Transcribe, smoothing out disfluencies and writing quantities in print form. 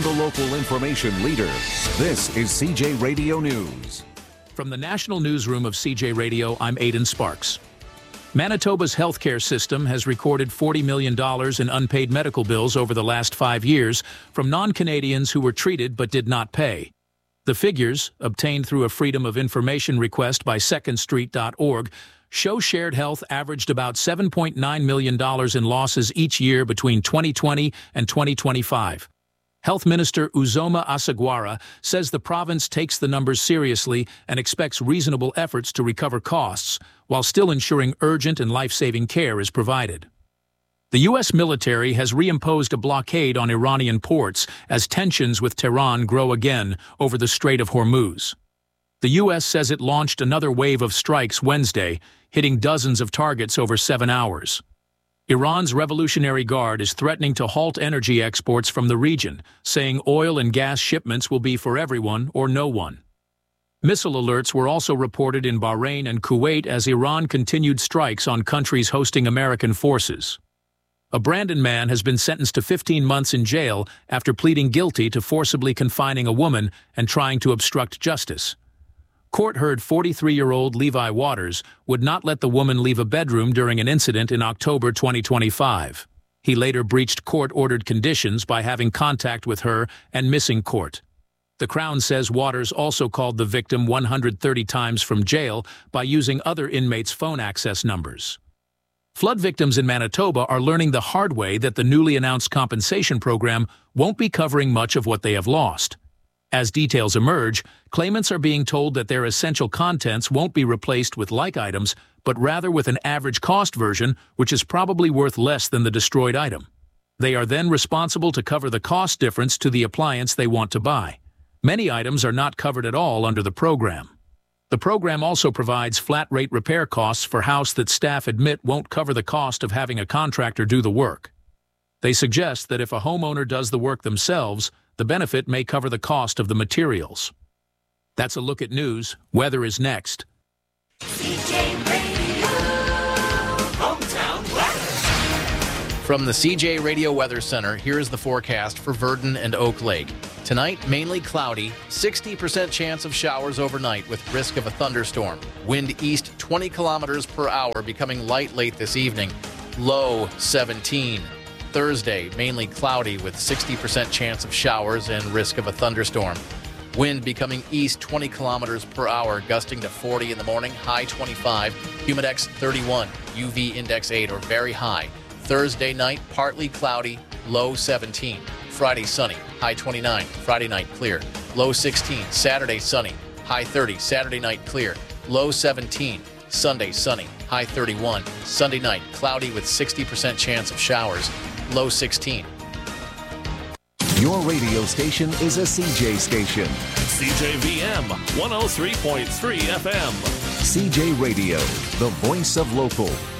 local information leader. This is CJ Radio News. From the National Newsroom of CJ Radio, I'm Aidan Sparks. Manitoba's healthcare system has recorded $40 million in unpaid medical bills over the last 5 years from non-Canadians who were treated but did not pay. The figures, obtained through a Freedom of Information request by secondstreet.org, show Shared Health averaged about $7.9 million in losses each year between 2020 and 2025. Health Minister Uzoma Asagwara says the province takes the numbers seriously and expects reasonable efforts to recover costs, while still ensuring urgent and life-saving care is provided. The U.S. military has reimposed a blockade on Iranian ports as tensions with Tehran grow again over the Strait of Hormuz. The U.S. says it launched another wave of strikes Wednesday, hitting dozens of targets over 7 hours. Iran's Revolutionary Guard is threatening to halt energy exports from the region, saying oil and gas shipments will be for everyone or no one. Missile alerts were also reported in Bahrain and Kuwait as Iran continued strikes on countries hosting American forces. A Brandon man has been sentenced to 15 months in jail after pleading guilty to forcibly confining a woman and trying to obstruct justice. Court heard 43-year-old Levi Waters would not let the woman leave a bedroom during an incident in October 2025. He later breached court-ordered conditions by having contact with her and missing court. The Crown says Waters also called the victim 130 times from jail by using other inmates' phone access numbers. Flood victims in Manitoba are learning the hard way that the newly announced compensation program won't be covering much of what they have lost. As details emerge, claimants are being told that their essential contents won't be replaced with like items, but rather with an average cost version, which is probably worth less than the destroyed item. They are then responsible to cover the cost difference to the appliance they want to buy. Many items are not covered at all under the program. The program also provides flat-rate repair costs for house that staff admit won't cover the cost of having a contractor do the work. They suggest that if a homeowner does the work themselves, the benefit may cover the cost of the materials. That's a look at news. Weather is next. CJ Radio, hometown weather. From the CJ Radio Weather Center, here is the forecast for Virden and Oak Lake. Tonight, mainly cloudy, 60% chance of showers overnight with risk of a thunderstorm. Wind east 20 kilometers per hour, becoming light late this evening. Low 17. Thursday, mainly cloudy with 60% chance of showers and risk of a thunderstorm. Wind becoming east 20 kilometers per hour, gusting to 40 in the morning, high 25. Humidex 31, UV index 8 or very high. Thursday night, partly cloudy, low 17. Friday sunny, high 29. Friday night clear, low 16. Saturday sunny, high 30. Saturday night clear, low 17. Sunday sunny, high 31. Sunday night cloudy with 60% chance of showers, low 16. Your radio station is a CJ station. CJVM 103.3 FM. CJ Radio, the voice of local.